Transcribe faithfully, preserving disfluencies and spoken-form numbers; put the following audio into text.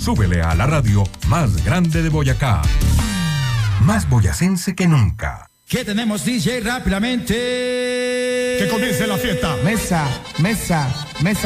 súbele a la radio más grande de Boyacá. Más boyacense que nunca. ¿Qué tenemos, D J? Rápidamente. Que comience la fiesta. Mesa, mesa, mesa.